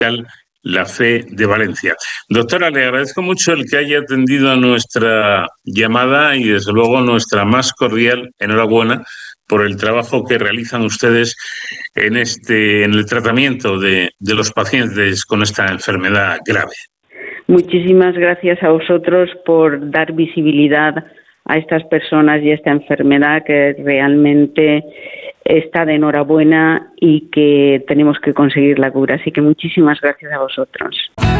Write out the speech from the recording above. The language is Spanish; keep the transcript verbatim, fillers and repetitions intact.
La Fe de Valencia. Doctora, le agradezco mucho el que haya atendido a nuestra llamada y desde luego nuestra más cordial enhorabuena por el trabajo que realizan ustedes en este en el tratamiento de, de los pacientes con esta enfermedad grave. Muchísimas gracias a vosotros por dar visibilidad a estas personas y a esta enfermedad que realmente está de enhorabuena y que tenemos que conseguir la cura. Así que muchísimas gracias a vosotros.